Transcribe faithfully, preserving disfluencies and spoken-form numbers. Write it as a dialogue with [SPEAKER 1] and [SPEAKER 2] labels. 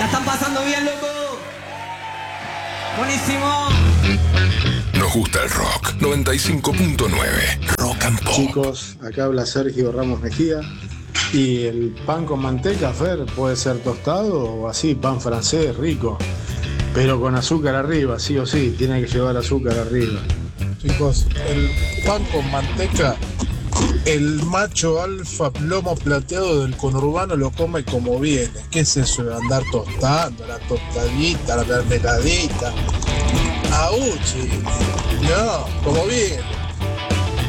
[SPEAKER 1] La están pasando bien, loco. Buenísimo.
[SPEAKER 2] Nos gusta el rock. noventa y cinco punto nueve. Rock and Pop.
[SPEAKER 3] Chicos, acá habla Sergio Ramos Mejía. Y el pan con manteca, Fer, puede ser tostado o así, pan francés, rico. Pero con azúcar arriba, sí o sí, tiene que llevar azúcar arriba.
[SPEAKER 4] Chicos, el pan con manteca, el macho alfa plomo plateado del conurbano lo come como viene. ¿Qué es eso de andar tostando? La tostadita, la mermeladita. Auchi, no, como viene.